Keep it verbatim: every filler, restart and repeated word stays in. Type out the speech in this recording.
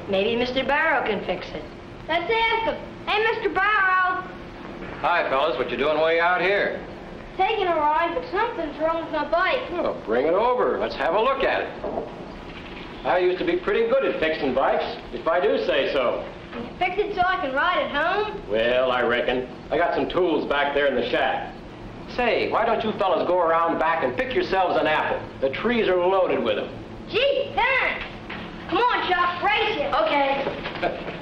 Maybe Mister Barrow can fix it. Let's ask him. Hey, Mister Barrow. Hi, fellas. What you doing way out here? Taking a ride, but something's wrong with my bike. Well, bring it over. Let's have a look at it. I used to be pretty good at fixing bikes, if I do say so. Can you fix it so I can ride it home? Well, I reckon. I got some tools back there in the shack. Say, why don't you fellas go around back and pick yourselves an apple? The trees are loaded with them. Gee, thanks. Come on, Chuck, race it. Okay.